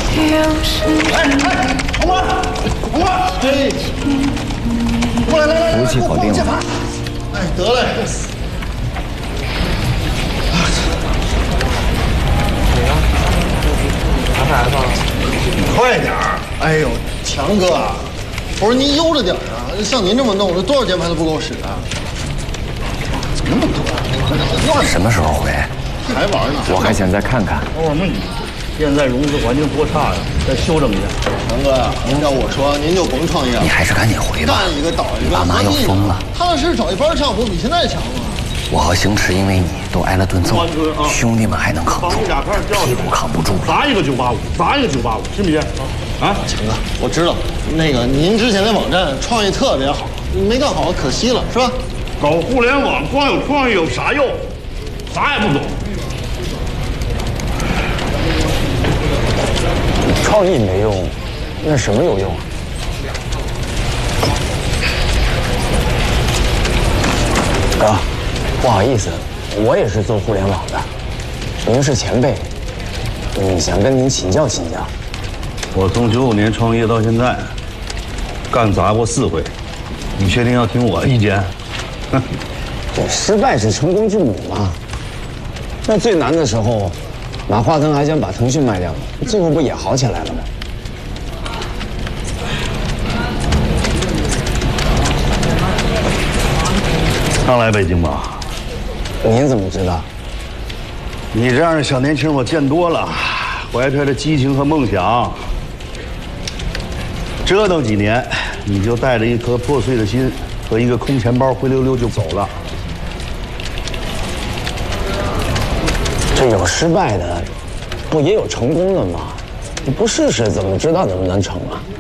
红花，红花，哎，过来来来， 服务器搞定了。 哎，得嘞。快点儿！哎呦，强哥，我说您悠着点啊！像您这么弄，这多少键盘都不够使啊！怎么那么多？ 什么时候回？ 还玩呢？ 我还想再看看。 偶尔问你，现在融资环境多差呀，再修整一下。 强哥呀，您要我说，您就甭创业了， 你还是赶紧回吧。 干一个倒一个。 爸妈要疯了。 踏踏实实找一班上，不比现在强吗？ 我和星驰因为你都挨了顿揍，兄弟们还能扛住，屁股扛不住了。 砸一个985，砸一个985，信不信？啊， 强哥，我知道，那个您之前那网站创意特别好，没干好可惜了，是吧？ 搞互联网光有创意有啥用？啥也不懂。 创意没用，那什么有用啊？哥，不好意思，我也是做互联网的，您是前辈，想跟您请教请教。 我从95年创业到现在，干砸过4回，你确定要听我意见？ 这失败是成功之母嘛。那最难的时候，马化腾还想把腾讯卖掉，最后不也好起来了吗？ 刚来北京吧？ 您怎么知道？ 你这样的小年轻我见多了，怀揣着激情和梦想，折腾几年，你就带着一颗破碎的心和一个空钱包灰溜溜就走了。 这有失败的，不也有成功的吗？你不试试怎么知道能不能成啊？